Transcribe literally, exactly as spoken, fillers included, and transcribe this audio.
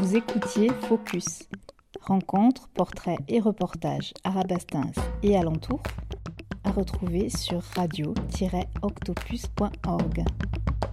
Vous écoutiez Focus. Rencontres, portraits et reportages arabastins et alentours à retrouver sur radio tiret octopus point org.